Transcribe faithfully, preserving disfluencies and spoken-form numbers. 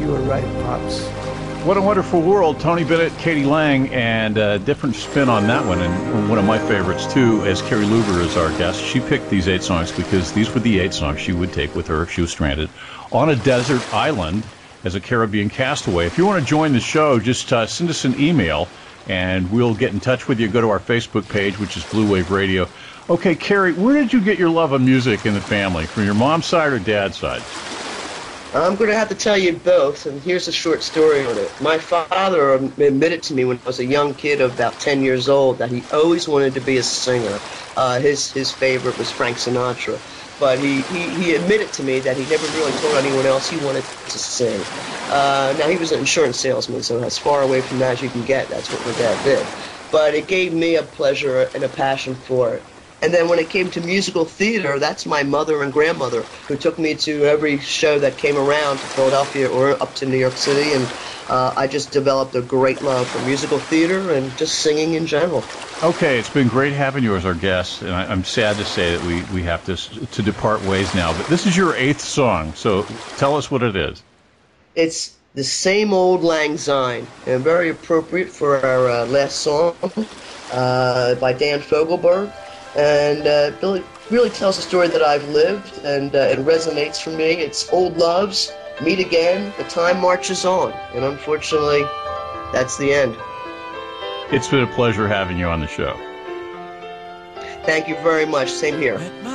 You were right, Pops. What a Wonderful World, Tony Bennett, Katie Lang, and a different spin on that one. And one of my favorites, too, as Carrie Luber is our guest. She picked these eight songs because these were the eight songs she would take with her if she was stranded on a desert island as a Caribbean castaway. If you want to join the show, just uh, send us an email, and we'll get in touch with you. Go to our Facebook page, which is Blue Wave Radio. Okay, Carrie, where did you get your love of music in the family? From your mom's side or dad's side? I'm going to have to tell you both, and here's a short story on it. My father admitted to me when I was a young kid of about ten years old that he always wanted to be a singer. Uh, his his favorite was Frank Sinatra. But he, he, he admitted to me that he never really told anyone else he wanted to sing. Uh, now, he was an insurance salesman, so as far away from that as you can get, that's what my dad did. But it gave me a pleasure and a passion for it. And then when it came to musical theater, that's my mother and grandmother who took me to every show that came around to Philadelphia or up to New York City. And uh, I just developed a great love for musical theater and just singing in general. Okay, it's been great having you as our guest. And I, I'm sad to say that we, we have to, to depart ways now. But this is your eighth song, so tell us what it is. It's The Same Old Lang Syne, and very appropriate for our uh, last song uh, by Dan Fogelberg. And uh, really, really tells a story that I've lived, and uh, it resonates for me. It's old loves, meet again, the time marches on, and unfortunately, that's the end. It's been a pleasure having you on the show. Thank you very much. Same here. Met my